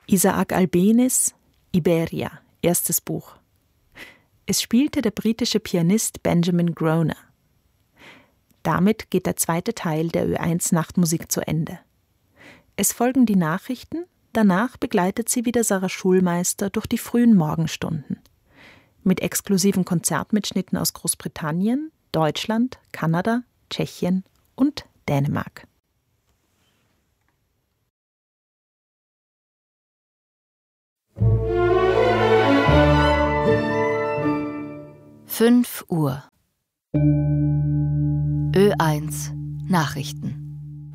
Isaac Albenis, Iberia, erstes Buch. Es spielte der britische Pianist Benjamin Groner. Damit geht der zweite Teil der Ö1 Nachtmusik zu Ende. Es folgen die Nachrichten, danach begleitet sie wieder Sarah Schulmeister durch die frühen Morgenstunden. Mit exklusiven Konzertmitschnitten aus Großbritannien, Deutschland, Kanada, Tschechien und Dänemark. Fünf Uhr. Ö1 Nachrichten.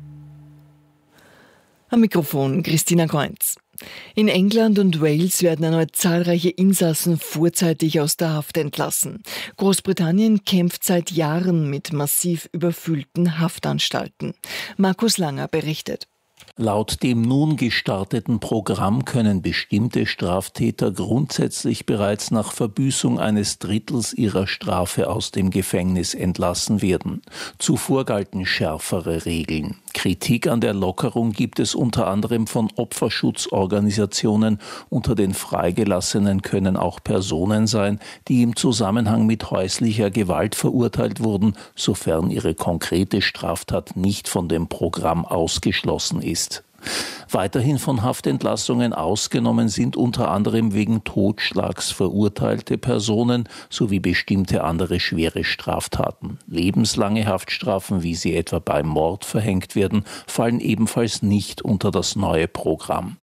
Am Mikrofon Christina Kreunz. In England und Wales werden erneut zahlreiche Insassen vorzeitig aus der Haft entlassen. Großbritannien kämpft seit Jahren mit massiv überfüllten Haftanstalten. Markus Langer berichtet. Laut dem nun gestarteten Programm können bestimmte Straftäter grundsätzlich bereits nach Verbüßung eines Drittels ihrer Strafe aus dem Gefängnis entlassen werden. Zuvor galten schärfere Regeln. Kritik an der Lockerung gibt es unter anderem von Opferschutzorganisationen. Unter den Freigelassenen können auch Personen sein, die im Zusammenhang mit häuslicher Gewalt verurteilt wurden, sofern ihre konkrete Straftat nicht von dem Programm ausgeschlossen ist. Weiterhin von Haftentlassungen ausgenommen sind unter anderem wegen Totschlags verurteilte Personen sowie bestimmte andere schwere Straftaten. Lebenslange Haftstrafen, wie sie etwa beim Mord verhängt werden, fallen ebenfalls nicht unter das neue Programm.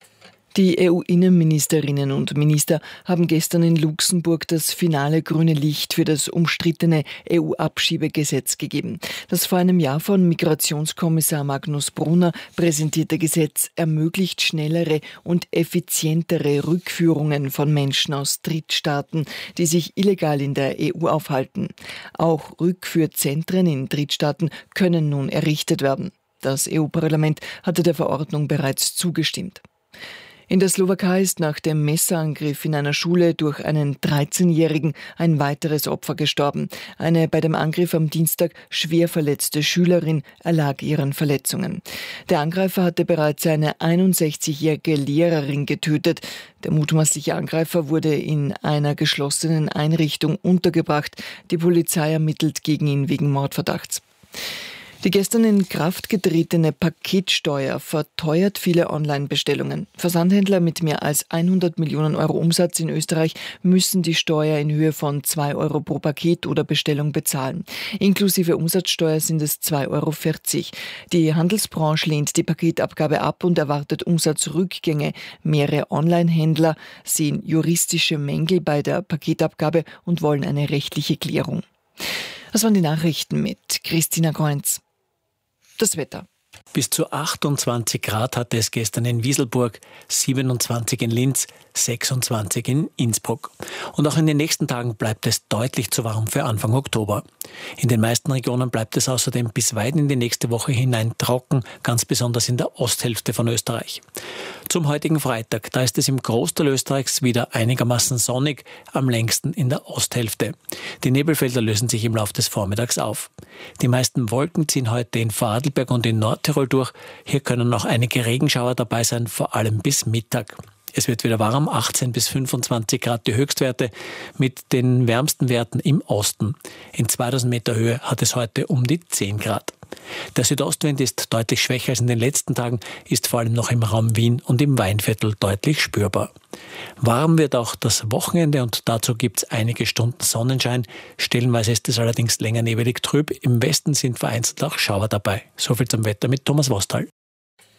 Die EU-Innenministerinnen und Minister haben gestern in Luxemburg das finale grüne Licht für das umstrittene EU-Abschiebegesetz gegeben. Das vor einem Jahr von Migrationskommissar Magnus Brunner präsentierte Gesetz ermöglicht schnellere und effizientere Rückführungen von Menschen aus Drittstaaten, die sich illegal in der EU aufhalten. Auch Rückführzentren in Drittstaaten können nun errichtet werden. Das EU-Parlament hatte der Verordnung bereits zugestimmt. In der Slowakei ist nach dem Messerangriff in einer Schule durch einen 13-Jährigen ein weiteres Opfer gestorben. Eine bei dem Angriff am Dienstag schwer verletzte Schülerin erlag ihren Verletzungen. Der Angreifer hatte bereits eine 61-jährige Lehrerin getötet. Der mutmaßliche Angreifer wurde in einer geschlossenen Einrichtung untergebracht. Die Polizei ermittelt gegen ihn wegen Mordverdachts. Die gestern in Kraft getretene Paketsteuer verteuert viele Online-Bestellungen. Versandhändler mit mehr als 100 Millionen Euro Umsatz in Österreich müssen die Steuer in Höhe von 2 Euro pro Paket oder Bestellung bezahlen. Inklusive Umsatzsteuer sind es 2,40 Euro. Die Handelsbranche lehnt die Paketabgabe ab und erwartet Umsatzrückgänge. Mehrere Online-Händler sehen juristische Mängel bei der Paketabgabe und wollen eine rechtliche Klärung. Das waren die Nachrichten mit Christina Kreunz. Das Wetter. Bis zu 28 Grad hatte es gestern in Wieselburg, 27 in Linz, 26 in Innsbruck. Und auch in den nächsten Tagen bleibt es deutlich zu warm für Anfang Oktober. In den meisten Regionen bleibt es außerdem bis weit in die nächste Woche hinein trocken, ganz besonders in der Osthälfte von Österreich. Zum heutigen Freitag, da ist es im Großteil Österreichs wieder einigermaßen sonnig, am längsten in der Osthälfte. Die Nebelfelder lösen sich im Laufe des Vormittags auf. Die meisten Wolken ziehen heute in Vorarlberg und in Nordtirol durch. Hier können noch einige Regenschauer dabei sein, vor allem bis Mittag. Es wird wieder warm, 18 bis 25 Grad die Höchstwerte, mit den wärmsten Werten im Osten. In 2000 Meter Höhe hat es heute um die 10 Grad. Der Südostwind ist deutlich schwächer als in den letzten Tagen, ist vor allem noch im Raum Wien und im Weinviertel deutlich spürbar. Warm wird auch das Wochenende und dazu gibt es einige Stunden Sonnenschein. Stellenweise ist es allerdings länger nebelig trüb. Im Westen sind vereinzelt auch Schauer dabei. Soviel zum Wetter mit Thomas Wostal.